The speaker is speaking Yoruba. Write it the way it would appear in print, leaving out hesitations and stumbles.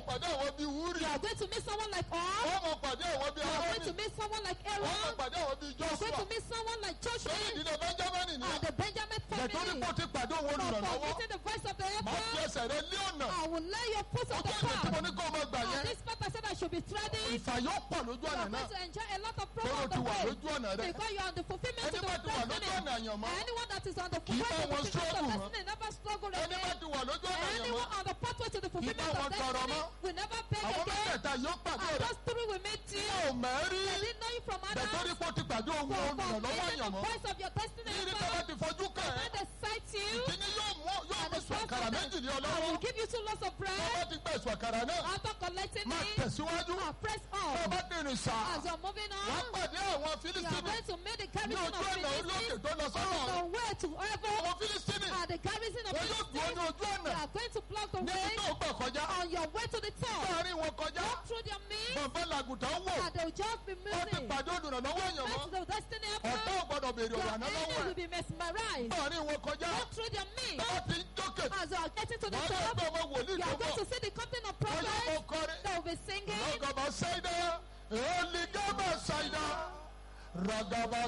pàdé àwọn bíi Wúrì. You are going to meet someone like Wọ́n Or. máa pàdé àwọn bíi You are going to Árónì. meet someone like Wọ́n máa Aaron. pàdé àwọn bíi You are going Jóṣúà. to meet someone like Lórí Joshua ìdílé Bẹ́ńjámínì ni. and the Benjamin Bẹ̀tọ́rí family. kò ti pàdé òun For olùrànlọ́wọ́. forgetting the voice of the Máa fi helper, ẹsẹ̀ rẹ lé ọ̀nà. I will lay your foot on the Ọkọ ìwé tí mo path. ní kó o máa gbà And yẹn. this path I said I should be treading. Ìfà yóò pọ̀ lójú You ọ̀nà are náà. going to enjoy a lot of Tóró problems on ti the wà way. lójú ọ̀nà rẹ. Because you are on the fulfillment Ẹni of bá the ti wà lójú destiny. ọ̀nà àyànmọ́. Anyone that is on the Kì í bá fulfillment wọn of the struggle mọ́. destiny never struggle Ẹni bá again. ti wà lójú ọ̀nà àyànmọ́. Anyone on the pathway to the fulfillment bá of wọn tọrọ destiny mọ́. will never beg Àwọn again. mẹ́tẹ̀ẹ̀ta yóò pàdé And rẹ. those three will meet you. Ò mẹ́rí. They didn't know you from Bẹ̀tọ́rí Adam. kò ti pàdé òun For olùrànlọ́wọ́ forgetting the àyànmọ́. voice of your destiny. Ní bá bá ti fojú kàn When ẹ́. they sight you, Kíní yóò and fi the sùn first àkàrà of méjì ní them, I ọlọ́wọ́. will give you 2 loaves of Tó bread. bá ti gbé èso àkàrà náà. After collecting Máa it, tẹ̀síwájú. press Tó on. bá dìrìn sá. As you're moving Wọ́n on, pàdé àwọn you are Fílísítínì. going to meet the Ní garrison ojú of ọ̀nà olókè Philistines tó lọ sọ́nà on ọ̀run. the way to heaven. Àwọn Fílísítínì. And the garrison of Wọ́n yóò dúró ní Philistines, ojú they ọ̀nà. are going to block the Níbi way tó gbà kọjá. on your way to the top. Láàárín wọn kọjá. Walk through their midst, Bàbá làgùtàn wò. and they will just be Wọ́n ti moving. pàdé olùrànlọ́wọ́ àyànmọ́. That's the destiny of Ọ̀tá ò God. gbọ́dọ̀ béèrè Your ọ̀rọ̀ àná enemy lọ́wọ́ will ẹ̀. be mesmerized. Láàárín wọn kọjá. Walk through their midst. Bá ti ń jókè. As you are getting to the Wọ́n yóò top, gbọ́ ọmọ wòlíì you tó are going bọ̀. to see the company of Wọ́n yóò mọ prophets kọrin. that will be singing. Ragaba Saida, Eligaba Saida, Ragaba